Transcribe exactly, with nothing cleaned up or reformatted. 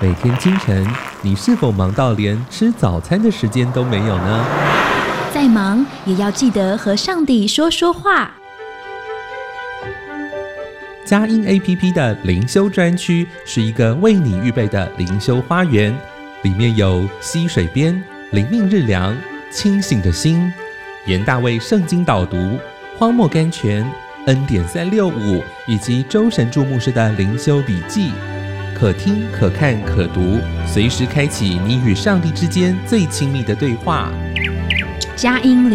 每天清晨，你是否忙到连吃早餐的时间都没有呢？ 再忙也要记得和上帝说说话。 佳音 A P P 的灵修专区是一个为你预备的灵修花园，里面有溪水边、灵命日粮、清醒的心、严大卫圣经导读、荒漠甘泉、恩典三六五以及周神助牧师的灵修笔记，可听可看可读，随时开启你与上帝之间最亲密的对话。 佳音